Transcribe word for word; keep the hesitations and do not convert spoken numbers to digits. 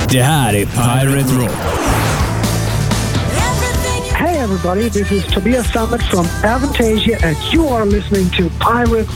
Det här är Pirate Rock. Hey everybody, this is Tobias Summit from Avantasia and you are listening to Pirate